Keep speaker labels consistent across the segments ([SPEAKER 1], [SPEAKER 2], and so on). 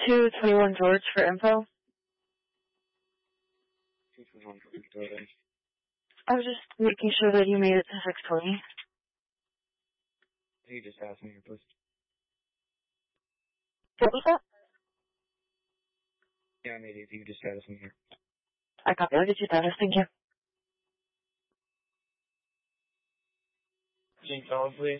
[SPEAKER 1] 221 George for info.
[SPEAKER 2] 221 George.
[SPEAKER 1] I was just making sure that you made it to 620.
[SPEAKER 2] You just asked me, please.
[SPEAKER 1] What was that?
[SPEAKER 2] Yeah, I made it. You just asked me here.
[SPEAKER 1] I got it. I'll get you that. Thank you.
[SPEAKER 2] Gene Fallon, please.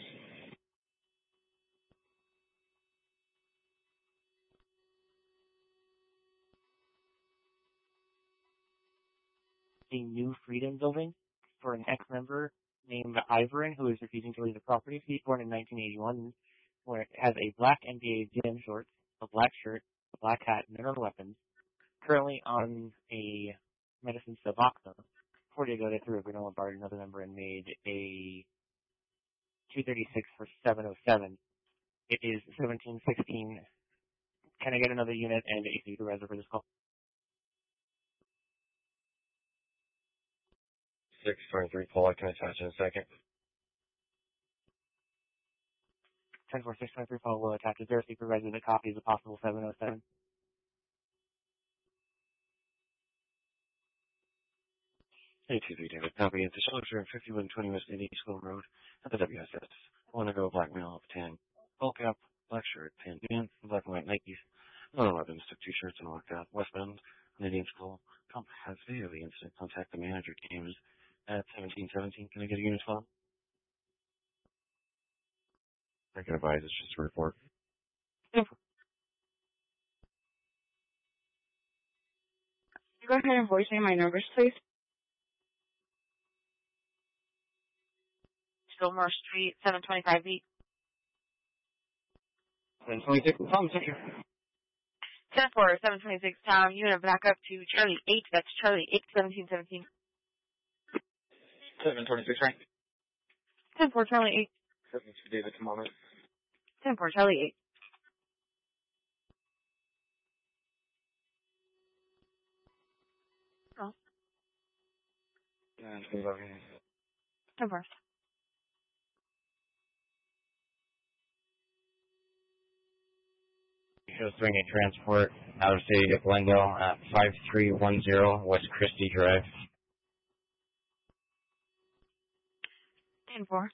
[SPEAKER 3] A New Freedom building for an ex-member named Ivorin, who is refusing to leave the property. He's born in 1981, where it has a black NBA Jam shorts, a black shirt, a black hat, and no weapons. Currently on a medicine Suboxone. 4 days ago, they threw a granola bar at another member and made a 236 for 707. It is 1716. Can I get another unit and a supervisor for this call?
[SPEAKER 2] 623 Paul, I can attach in a second.
[SPEAKER 3] 10-4-6-23 Paul will attach. Is there a supervisor that copies a possible 707?
[SPEAKER 2] Hey, TV David, copy. At the shelter at 5120 West Indian School Road at the WSS. I want to go black male up 10. Full cap, black shirt, tan pants, black and white Nikes. No weapons, took 2 shirts and walked out. Westbound, Indian School. Comp has video of the incident. Contact the manager. Games at 1717. Can I get a unit file? I can advise, it's just a report.
[SPEAKER 1] You go ahead and voice me my numbers, please. Fillmore Street, 725 B.
[SPEAKER 2] 726, Tom, thank you.
[SPEAKER 1] 10-4, 726 Tom. Unit back up to Charlie 8. That's Charlie 8, 1717.
[SPEAKER 2] 726, right?
[SPEAKER 1] 10-4, Charlie 8.
[SPEAKER 2] 72 David, tomorrow.
[SPEAKER 1] 10-4, Charlie 8. Oh. 10-4.
[SPEAKER 2] Shows doing a transport out of state of Glendale at 5310 West Christie Drive.
[SPEAKER 1] 10-4.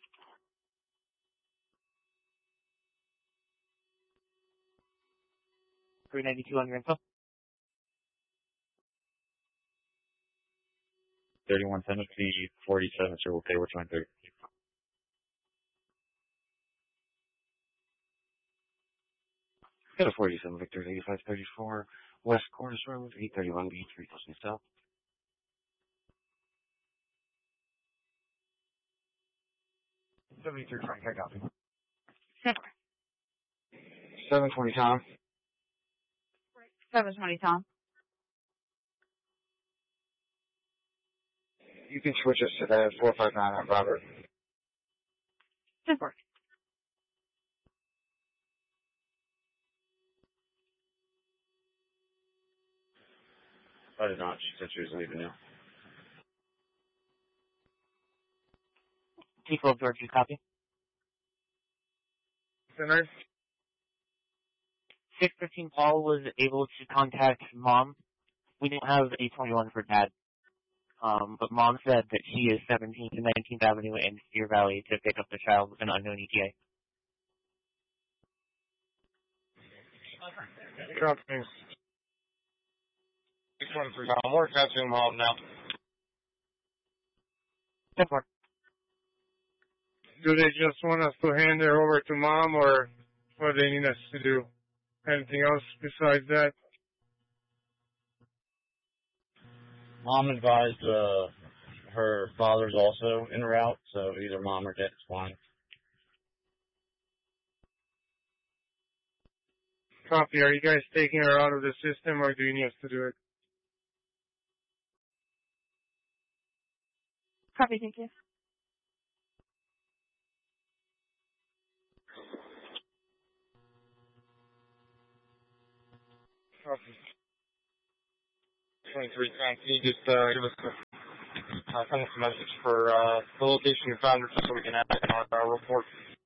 [SPEAKER 3] 392 on your info.
[SPEAKER 2] 3170 47, so we'll pay which one? Got a 47 Victor 8534 West Cornish Road, 831 B, 3000 South. 73 Frank, I got you. 720 Tom.
[SPEAKER 1] 720 Tom.
[SPEAKER 2] You can switch us to that 459 at Robert.
[SPEAKER 1] 10-4.
[SPEAKER 2] I did not. She said she was leaving now.
[SPEAKER 3] T12 George, you copy?
[SPEAKER 2] Center.
[SPEAKER 3] 615 Paul was able to contact Mom. We didn't have a 21 for Dad. But Mom said that she is 17th and 19th Avenue in Deer Valley to pick up the child with an unknown ETA.
[SPEAKER 2] Company. 613 Tom. We're catching Mom now.
[SPEAKER 3] 10-4.
[SPEAKER 4] Do they just want us to hand her over to Mom, or what do they need us to do? Anything else besides that?
[SPEAKER 2] Mom advised her father's also en route, so either Mom or Dad is fine.
[SPEAKER 4] Copy. Are you guys taking her out of the system, or do you need us to do it?
[SPEAKER 1] Copy, thank you.
[SPEAKER 4] Copy. 23 times. Can you just give us a send us a message for the location you found her, just so we can add it in our report?